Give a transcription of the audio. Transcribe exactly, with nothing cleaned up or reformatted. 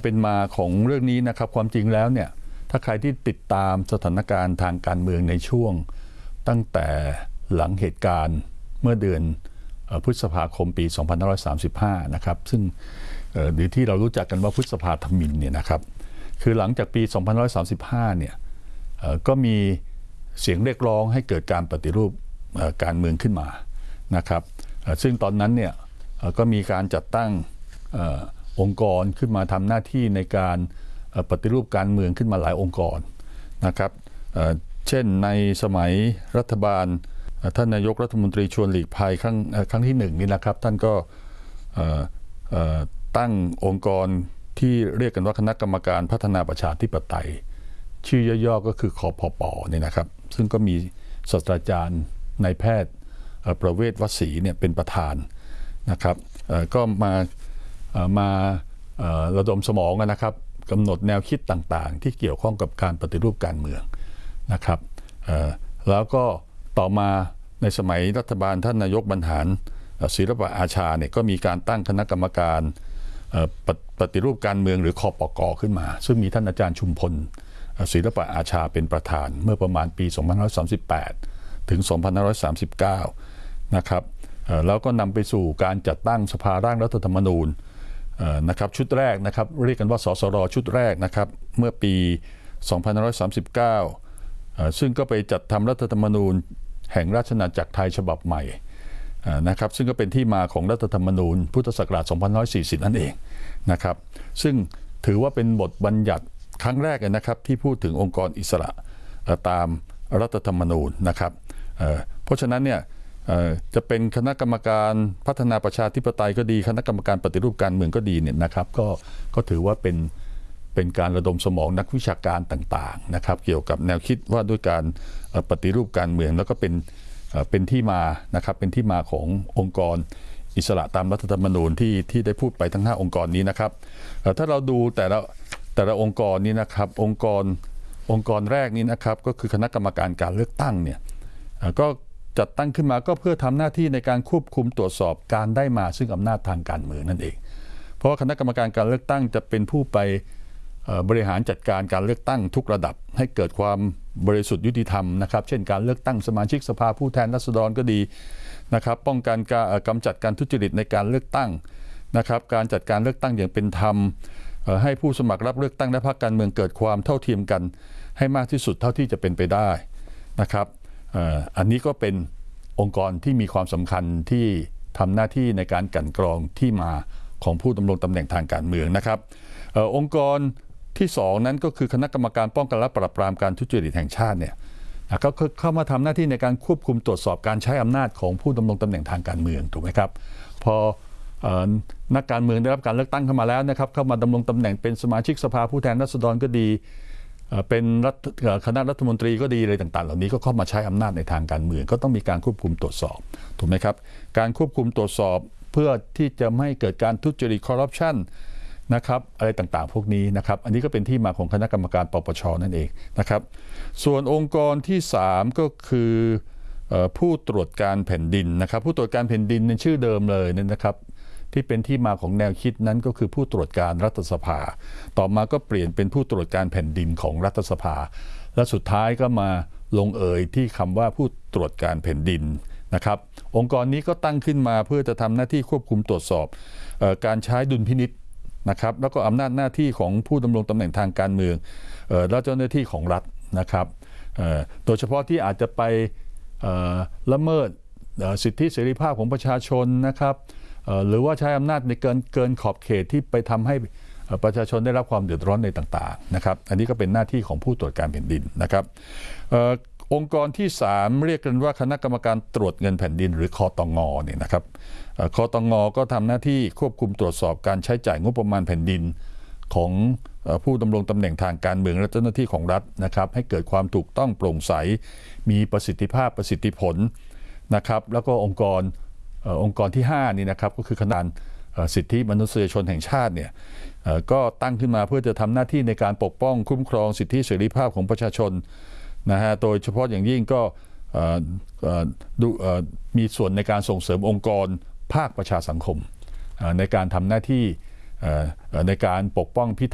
เป็นมาของเรื่องนี้นะครับความจริงแล้วเนี่ยถ้าใครที่ติดตามสถานการณ์ทางการเมืองในช่วงตั้งแต่หลังเหตุการณ์เมื่อเดือนพฤษภาคมปีสองพันห้าร้อยสามสิบห้านะครับซึ่งหรือที่เรารู้จักกันว่าพฤษภาธมิฬเนี่ยนะครับคือหลังจากปีสองพันห้าร้อยสามสิบห้าเนี่ยก็มีเสียงเรียกร้องให้เกิดการปฏิรูปการเมืองขึ้นมานะครับซึ่งตอนนั้นเนี่ยก็มีการจัดตั้งองค์กรขึ้นมาทำหน้าที่ในการปฏิรูปการเมืองขึ้นมาหลายองค์กรนะครับเช่นในสมัยรัฐบาลท่านนายกรัฐมนตรีชวนหลีกภัยครั้งครั้งที่หนึ่งนี่นะครับท่านก็ตั้งองค์กรที่เรียกกันว่าคณะกรรมการพัฒนาประชาธิปไตยชื่อย่อๆก็คือคพป.เนี่ยนะครับซึ่งก็มีศาสตราจารย์นายแพทย์ประเวศวสีเนี่ยเป็นประธานนะครับก็มามาระดมสมองนะครับกำหนดแนวคิดต่างๆที่เกี่ยวข้องกับการปฏิรูปการเมืองนะครับแล้วก็ต่อมาในสมัยรัฐบาลท่านนายกบรรหารศิลปะอาชาเนี่ยก็มีการตั้งคณะกรรมการปฏิรูปการเมืองหรือคปก.ขึ้นมาซึ่งมีท่านอาจารย์ชุมพลศิลปะอาชาเป็นประธานเมื่อประมาณปีสองพันห้าร้อยสามสิบแปดถึงสองพันห้าร้อยสามสิบเก้านะครับแล้วก็นำไปสู่การจัดตั้งสภาร่างรัฐธรรมนูญนะครับชุดแรกนะครับเรียกกันว่าสสรชุดแรกนะครับเมื่อปีสองพันห้าร้อยสามสิบเก้าซึ่งก็ไปจัดทำรัฐธรรมนูญแห่งราชอาณาจักรไทยฉบับใหม่นะครับซึ่งก็เป็นที่มาของรัฐธรรมนูญพุทธศักราชสองพันหนึ่งร้อยสี่สิบนั่นเองนะครับซึ่งถือว่าเป็นบทบัญญัติครั้งแรกนะครับที่พูดถึงองค์กรอิสระตามรัฐธรรมนูญนะครับเพราะฉะนั้นเนี่ยจะเป็นคณะกรรมการพัฒนาประชาธิปไตยก็ดีคณะกรรมการปฏิรูปการเมืองก็ดีเนี่ยนะครับก็ก็ถือว่าเป็นเป็นการระดมสมองนักวิชาการต่างๆนะครับเกี่ยวกับแนวคิดว่าด้วยการปฏิรูปการเมืองแล้วก็เป็นเป็นที่มานะครับเป็นที่มาขององค์กรอิสระตามรัฐธรรมนูญที่ที่ได้พูดไปทั้งห้าองค์กรนี้นะครับถ้าเราดูแต่ละแต่ละองค์กรนี้นะครับองค์กรองค์กรแรกนี้นะครับก็คือคณะกรรมการการเลือกตั้งเนี่ยก็จัดตั้งขึ้นมาก็เพื่อทำหน้าที่ในการควบคุมตรวจสอบการได้มาซึ่งอำนาจทางการเมืองนั่นเองเพราะว่าคณะกรรมการการเลือกตั้งจะเป็นผู้ไปบริหารจัดการการเลือกตั้งทุกระดับให้เกิดความบริสุทธิ์ยุติธรรมนะครับเช่นการเลือกตั้งสมาชิกสภาผู้แทนราษฎรก็ดีนะครับป้องกันการกำจัดการทุจริตในการเลือกตั้งนะครับการจัดการเลือกตั้งอย่างเป็นธรรมให้ผู้สมัครรับเลือกตั้งและพรรคการเมืองเกิดความเท่าเทียมกันให้มากที่สุดเท่าที่จะเป็นไปได้นะครับอันนี้ก็เป็นองค์กรที่มีความสำคัญที่ทำหน้าที่ในการกลั่นกรองที่มาของผู้ดำรงตำแหน่งทางการเมืองนะครับอองค์กรที่สองนั้นก็คือคณะกรรมการป้องกันและปราบปรามการทุจริตแห่งชาติเนี่ยก็เข้ามาทำหน้าที่ในการควบคุมตรวจสอบการใช้อำนาจของผู้ดำรงตำแหน่งทางการเมืองถูกไหมครับพอนักการเมืองได้รับการเลือกตั้งเข้ามาแล้วนะครับเข้ามาดำรงตำแหน่งเป็นสมาชิกสภาผู้แทนราษฎรก็ดีเป็นคณะรัฐมนตรีก็ดีอะไรต่างๆเหล่านี้ก็เข้ามาใช้อำนาจในทางการเมืองก็ต้องมีการควบคุมตรวจสอบถูกไหมครับการควบคุมตรวจสอบเพื่อที่จะไม่เกิดการทุจริตคอร์รัปชันนะครับอะไรต่างๆพวกนี้นะครับอันนี้ก็เป็นที่มาของคณะกรรมการปปช.นั่นเองนะครับส่วนองค์กรที่สามก็คือผู้ตรวจการแผ่นดินนะครับผู้ตรวจการแผ่นดินในชื่อเดิมเลยนะครับที่เป็นที่มาของแนวคิดนั้นก็คือผู้ตรวจการรัฐสภาต่อมาก็เปลี่ยนเป็นผู้ตรวจการแผ่นดินของรัฐสภาและสุดท้ายก็มาลงเอยที่คำว่าผู้ตรวจการแผ่นดินนะครับองค์กรนี้ก็ตั้งขึ้นมาเพื่อจะทำหน้าที่ควบคุมตรวจสอบเอ่อการใช้ดุลพินิจนะครับแล้วก็อำนาจหน้าที่ของผู้ดำรงตำแหน่งทางการเมืองเอ่อและเจ้าหน้าที่ของรัฐนะครับเอ่อโดยเฉพาะที่อาจจะไปเอ่อละเมิดสิทธิเสรีภาพของประชาชนนะครับหรือว่าใช้อำนาจในเกินเกินขอบเขตที่ไปทำให้ประชาชนได้รับความเดือดร้อนในต่างๆนะครับอันนี้ก็เป็นหน้าที่ของผู้ตรวจการแผ่นดินนะครับอองค์กรที่สามเรียกกันว่าคณะกรรมการตรวจเงินแผ่นดินหรือคตง.เนี่ยนะครับคตง.ก็ทำหน้าที่ควบคุมตรวจสอบการใช้จ่ายงบประมาณแผ่นดินของผู้ดำรงตำแหน่งทางการเมืองและเจ้าหน้าที่ของรัฐนะครับให้เกิดความถูกต้องโปร่งใสมีประสิทธิภาพประสิทธิผลนะครับแล้วก็องค์กรองค์กรที่ห้านี่นะครับก็คือคณะสิทธิมนุษยชนแห่งชาติเนี่ยก็ตั้งขึ้นมาเพื่อจะทำหน้าที่ในการปกป้องคุ้มครองสิทธิเสรีภาพของประชาชนนะฮะโดยเฉพาะอย่างยิ่งก็มีส่วนในการส่งเสริมองค์กรภาคประชาสังคมในการทำหน้าที่ในการปกป้องพิ